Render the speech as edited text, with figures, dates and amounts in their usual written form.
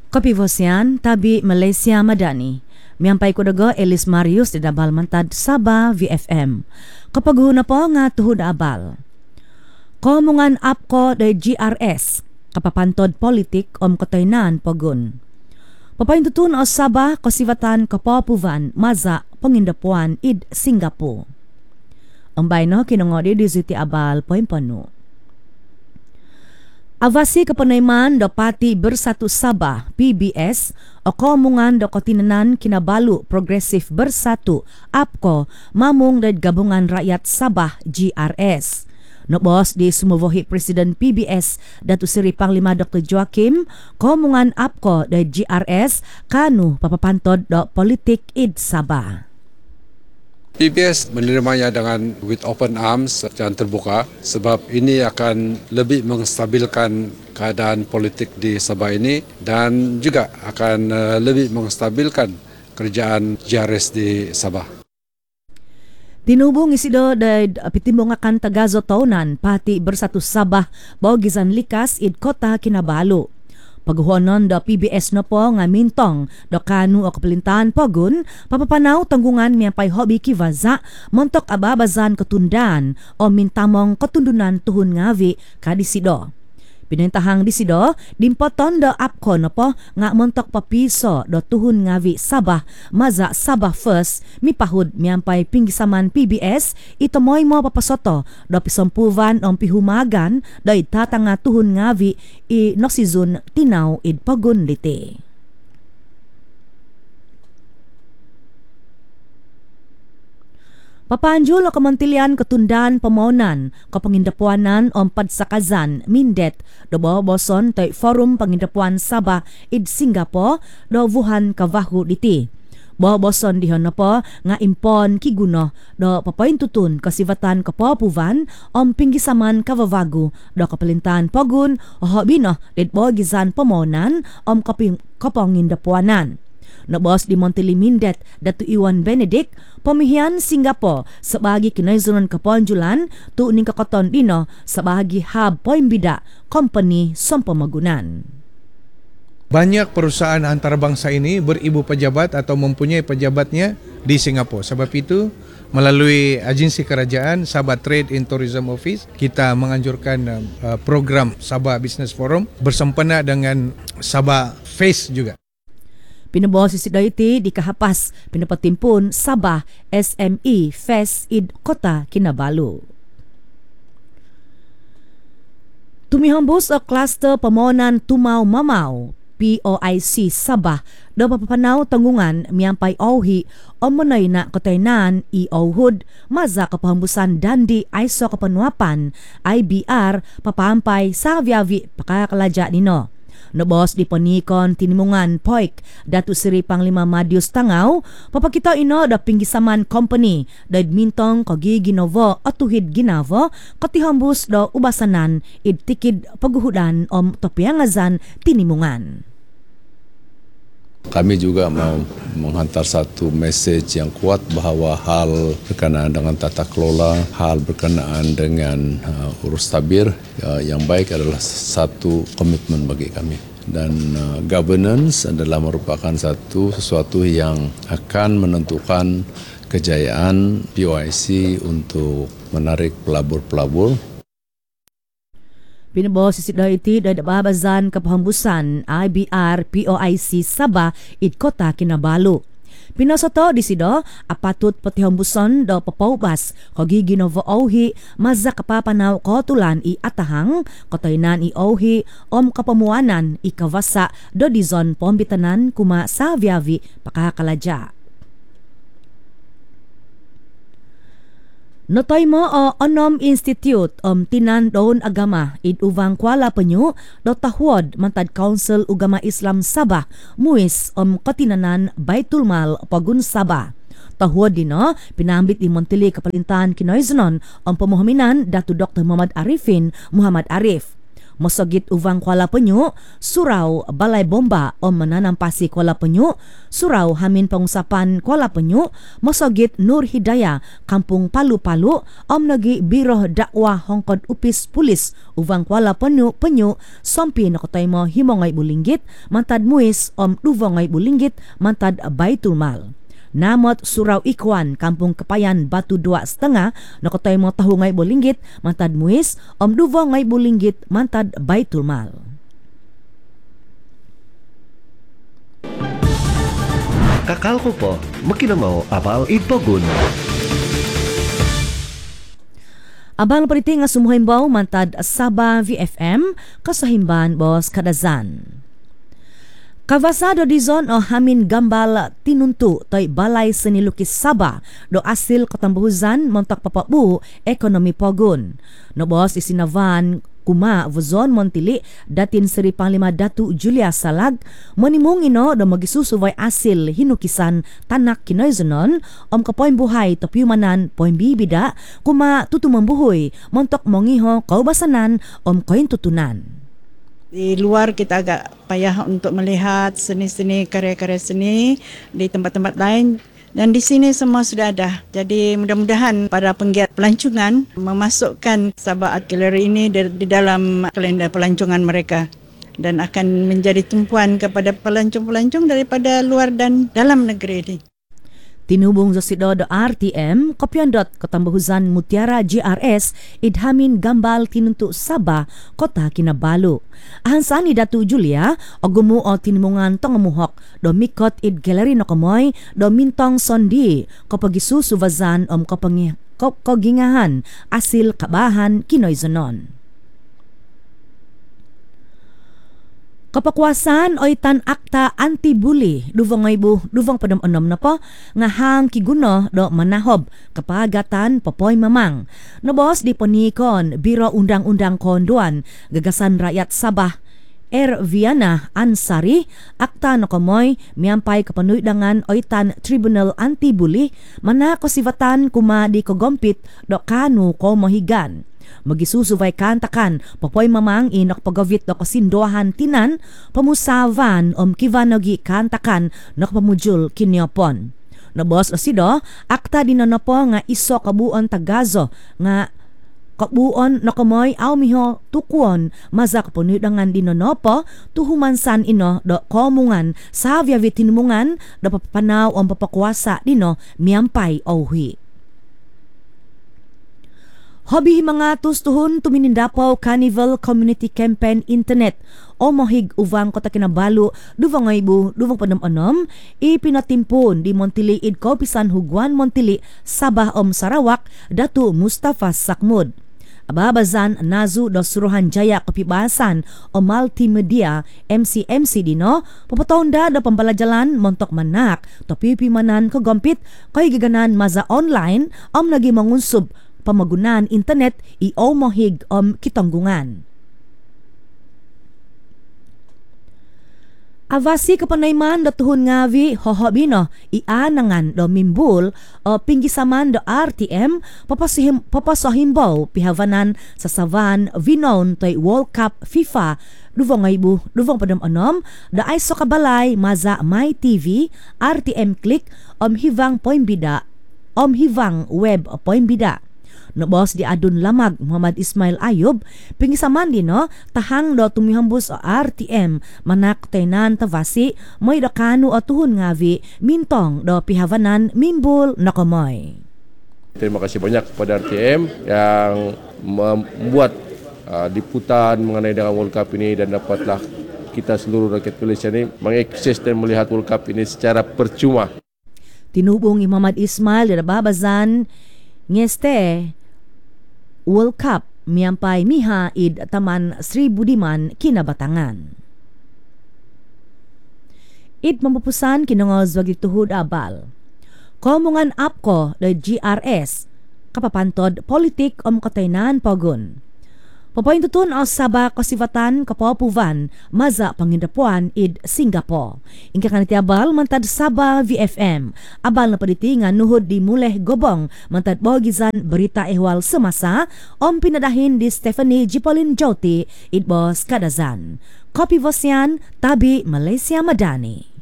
Kopivosian, tabi Malaysia Madani. Miampai ko dago Elis Marius di Dabal Mantad Sabah VFM. Kapaguhuna po nga tuhod abal. Komungan apko da GRS, kapapantod politik katoynan pogun. Papaintutun o Sabah kosivatan kapapuvan maza pangindapuan id Singapore. Ang bayno kinungodi di Ziti Abal poimpano. Avasi kapanayman do Pati Bersatu Sabah PBS o komungan do kotinanan kinabalu Progressive Bersatu APCO mamung dad Gabungan Rakyat Sabah GRS. Nobos di sumuvohi Presiden PBS Datu Seri Panglima Dr. Joaquim komungan APCO dad GRS kanu papapantod do politik id Sabah. PBS menerimanya dengan with open arms dan terbuka sebab ini akan lebih menstabilkan keadaan politik di Sabah ini dan juga akan lebih menstabilkan kerjaan GRS di Sabah. Tinubong isido da pitimbong akan Tagazo Taunan Pati Bersatu Sabah Bawgizan Likas id Kota Kinabalu. Paghuhonon do PBS no po nga mintong do kanu o kapelintahan pogun papapanaw tanggungan miyapay hobi kivaza montok ababazan ketundaan o mintamong ketundunan tuhun ngavi kadisido. Pinintahang disido dimpoton do APCO no po nga montok papiso do tuhun ngavi Sabah maza Sabah First mipahud miyapay pinggisaman PBS itomoy mo papasoto do pisompuvan o pihumagan do itatanga tuhun ngavi i noksizun tinaw id pagun lite. Papanjul o Kamantilian Ketundaan Pamaunan Kapangindapuanan o Padsakazan Mindet do boson tay Forum Pangindapuan Sabah id Singapore do Wuhan Kavahu diti. Boson dihon na po nga impon kiguno do papaintutun kasivatan kapapuvan o pinggisaman kavavagu do kapalintan pogun o hobino dit bogizan Pamaunan o Kapangindapuanan. Nabos di Montili Mindet Datu Iwan Benedict pamihian Singapore sabagi kinaizunan kaponjulan tuuning kakoton dino sabagi hub poimbida company sompamagunan. Banyak perusahaan antarabangsa ini beribu pejabat atau mempunyai pejabatnya di Singapura. Sebab itu melalui agensi kerajaan Sabah Trade and Tourism Office kita menganjurkan program Sabah Business Forum bersempena dengan Sabah Face juga. Pinubuo si Sidoyti di kahapas pinapatimpun Sabah SME Fest id Kota Kinabalu. Tumihambus o cluster Pamaunan Tumaw Mamaw POIC Sabah do papapanaw tanggungan miyampay auhi o manay na kotaynan i-auhud maza kapahambusan dandi ISO kapanuapan IBR papampay sa viavi pakakalaja nino. Nobos di panikon tinimungan poik Datu Seri Panglima Madius Tangaw papakita ino da pinggisaman company da mintong kagi ginovo atuhid ginavo katihambus do ubasanan id tikid paguhudan om topiangazan tinimungan. Kami juga mau menghantar satu message yang kuat bahawa hal berkenaan dengan tata kelola, hal berkenaan dengan urus tabir yang baik adalah satu komitmen bagi kami. Dan governance adalah merupakan sesuatu yang akan menentukan kejayaan POIC untuk menarik pelabur-pelabur. Pinubo si Sidoyti do babazan kapahambusan IBR POIC Sabah id Kota Kinabalu. Pinasoto di sido apatut patihambuson do papaubas kagi ginovo auhi maza kapapanaw kotulan i atahang kotoynan i auhi om kapamuanan i kawasa do dizon pombitanan kuma sa viavi pakakalaja. Notoy mo o Onom Institute Tinan Doon Agama id uvang Kuala Penyu do tahwod mantad Council Ugama Islam Sabah muis katinanan Baitul Mal Pagun Sabah. Tahwod dino pinambit di Montili kapalintahan kinoiznon pamuhaminan Datu Dr. Muhammad Arif. Mosogit uvang Kuala Penyu, surau balai bomba o menanampasi Kuala Penyu, surau hamin pengusapan Kuala Penyu, mosogit Nur Hidayah, kampung Palu-Palu, om nagi biroh dakwah hongkod upis pulis uvang Kuala Penyu, sompi nakotay mo himongai bulinggit, mantad muis om duvongai bulinggit, mantad Baitul Mal. Namot surau Ikwan, kampung Kepayan Batu 2,5, nakotay mo tahungay bulinggit, mantad muis, om duvongay bulinggit, mantad Baitul Mal. Kakal ko po, makinamaw apal ipogun. Abang periti nga sumuhimbaw mantad Sabah VFM, kasahimban Bos Kadazan. Kavasado dizon o hamin gambal tinuntu toy balay senilukis Sabah do asil katambuhuzan montak papabu ekonomi pogun. No bos isinavan kuma vuzon montili datin Seri Panglima Datu Julia Salag monimungino do magisusuvay asil hinukisan tanak kinoyzonon om kapoy buhay tapyumanan poy bibida kuma tutumambuhoy montok mongiho kaubasanan om koin tutunan. Di luar kita agak payah untuk melihat seni-seni karya-karya seni di tempat-tempat lain dan di sini semua sudah ada. Jadi mudah-mudahan para penggiat pelancongan memasukkan Sabah Art Gallery ini di dalam kalender pelancongan mereka dan akan menjadi tumpuan kepada pelancong-pelancong daripada luar dan dalam negeri ini. Tinubong sa sido RTM, kopyandot katambuhuzan Mutiara GRS, idhamin gambal tinuntu Sabah, Kota Kinabalu. Ahansan ni Datu Julia, o gumuo tinimungan tongamuhok, do mikot id galeri no kamoy, do mintong sondi, kapagisu suvazan kogingahan, asil kabahan kinoyzonon. Kapakwasan oy tan akta anti-bully duvang padam onom na po nga hang kiguno do manahob kapagatan popoy mamang. No boss di ponikon Biro Undang-Undang Konduan Gagasan Rakyat Sabah Viana Ansari akta no kamoy miampay kapanuidangan oy tan Tribunal Anti-Bully mana kosivatan kuma di kogompit do kanu ko mohigan. Magisusuvay kantakan, papoy mamang inok pagavit do kasindohan tinan, pamusavan kivanagi kantakan nok pamujul kinyopon. Nabos osido, akta dinanopo nga iso kabuon tagazo nga kabuon no kamoy miho tukuon mazak punudangan dinonopo tuhumansan ino do komungan sa viavitinmungan do papanaw papakwasa dino miampay auhi. Hobi mga tustuhon tuminindapaw Carnival Community Campaign Internet o mohig uvang Kota Kinabalu duvang padam-onom ipinatimpon di Montili idko pisan Huguan Montili Sabah Sarawak Datu Mustafa Sakmud. Ababazan nazu do Suruhan Jaya Kepibasan o Multimedia MCMC dino papatonda do pambalajalan montok manak topi pimanan kagompit kay gaganan maza online nagi mangunsub pamagunan internet mohig kitanggungan. Avasi kapanayman do tuhon ngavi hohobino ianangan do mimbul o pinggisaman do RTM papasahimbaw pihavanan sa savan vinon toy World Cup FIFA duvang padam onom da ay so kabalay maza My TV RTM Click hivang poimbida hivang web poimbida. No boss di adun lamag Muhammad Ismail Ayub pingisaman dino tahang do tumihambus o RTM manak tenan tavasi moy do kanu o tuhon ngavi mintong do pihavanan mimbul nakomoy. Terima kasih banyak kepada RTM yang membuat liputan mengenai dengan World Cup ini dan dapatlah kita seluruh rakyat Malaysia ini mengakses dan melihat World Cup ini secara percuma. Tinubong Muhammad Ismail di babazan ngeste World Cup miampay miha id Taman Sri Budiman Kinabatangan. Id mapupusan kinongos wag tuhud abal. Komungan apko do GRS kapapantod politik kataynan pogun. Papoin tutun o Sabah Kasivatan Kapapuvan Maza Pangindapuan id Singapore. Ingka kanitiabal mantad Sabah VFM. Abal na paditingan nuhod di muleh gobong mantad bogizan berita ehwal semasa om pinadahin di Stephanie Jipolin Joti id Bos Kadazan. Kopi Vosyan Tabi Malaysia Madani.